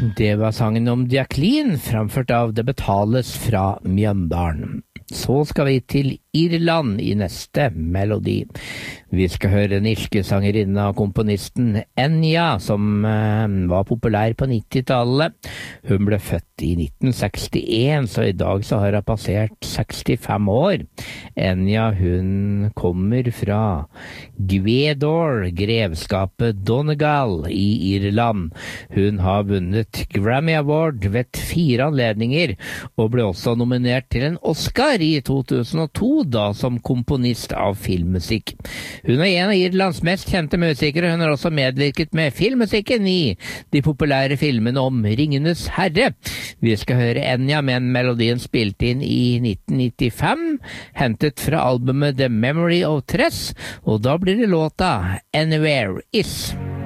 Det var sangen om Jacqueline, framført av Det betales fra Mjøndalen. Så skal vi til Irland i neste melodi. Vi skal høre den irske sangerinna og komponisten Enya, som var populær på 90-tallet. Hun ble født i 1961, så i dag så har hun passert 65 år. Enya, hun kommer fra Gweedore, grevskapet Donegal i Irland. Hun har vunnet Grammy Award ved 4 anledninger, og ble også nominert til en Oscar i 2002, da som komponist av filmmusikk. Hun er en av Irlands mest kjente musikere. Hun har også medvirket med filmmusikken i de populære filmene om Ringenes Herre. Vi skal høre Enya med en melodien spilt inn i 1995, hentet fra albumet The Memory of Tres, og da blir det låta Anywhere Is.